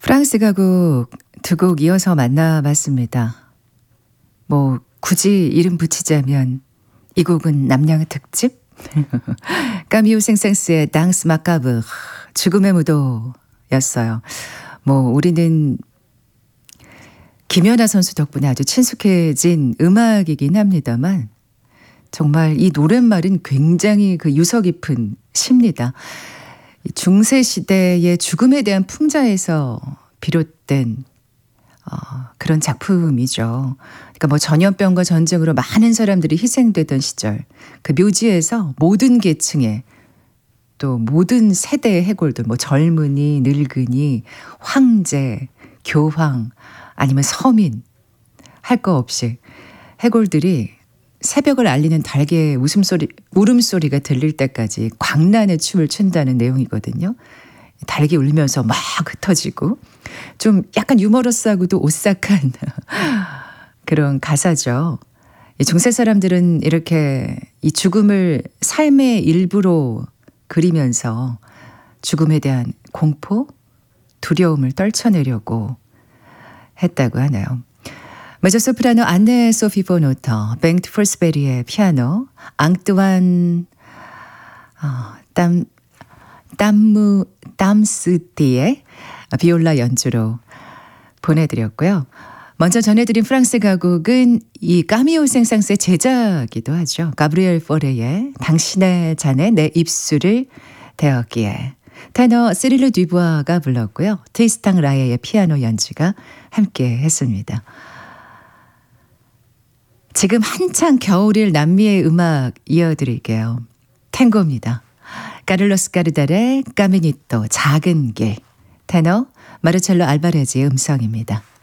프랑스 가곡 두 곡 이어서 만나봤습니다. 뭐 굳이 이름 붙이자면 이 곡은 남양 특집? 까미오 생생스의 당스 마카브 죽음의 무도였어요. 뭐 우리는 김연아 선수 덕분에 아주 친숙해진 음악이긴 합니다만 정말 이 노랫말은 굉장히 그 유서 깊은 시입니다. 중세 시대의 죽음에 대한 풍자에서 비롯된 그런 작품이죠. 그러니까 뭐 전염병과 전쟁으로 많은 사람들이 희생되던 시절 그 묘지에서 모든 계층의 또 모든 세대의 해골들 뭐 젊은이, 늙은이, 황제, 교황 아니면 서민 할 거 없이 해골들이 새벽을 알리는 닭의 울음소리가 들릴 때까지 광란의 춤을 춘다는 내용이거든요. 닭이 울면서 막 흩어지고 좀 약간 유머러스하고도 오싹한 그런 가사죠. 중세 사람들은 이렇게 이 죽음을 삶의 일부로 그리면서 죽음에 대한 공포, 두려움을 떨쳐내려고 했다고 하네요. 메조소프라노 안네 소피 보노터, 뱅트 폴스베리의 피아노, 앙뚜안 땀스티의 비올라 연주로 보내드렸고요. 먼저 전해드린 프랑스 가곡은 이 까미오 생상스의 제자기도 하죠. 가브리엘 포레의 당신의 잔에 내 입술을 대었기에 테너 시릴르 듀부아가 불렀고요. 트리스탕 라예의 피아노 연주가 함께 했습니다. 지금 한창 겨울일 남미의 음악 이어드릴게요. 탱고입니다. 카를로스 가르달의 까미니토 작은 길, 테너 마르첼로 알바레즈의 음성입니다.